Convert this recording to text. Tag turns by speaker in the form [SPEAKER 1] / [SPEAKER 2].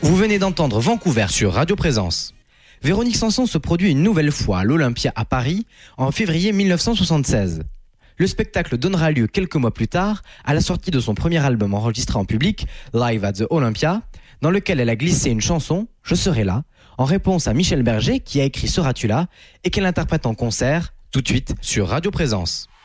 [SPEAKER 1] Vous venez d'entendre Vancouver sur Radio Présence. Véronique Sanson se produit une nouvelle fois à l'Olympia à Paris en février 1976. Le spectacle donnera lieu quelques mois plus tard à la sortie de son premier album enregistré en public, Live at the Olympia, dans lequel elle a glissé une chanson, Je serai là, en réponse à Michel Berger qui a écrit Seras-tu là et qu'elle interprète en concert tout de suite sur Radio Présence.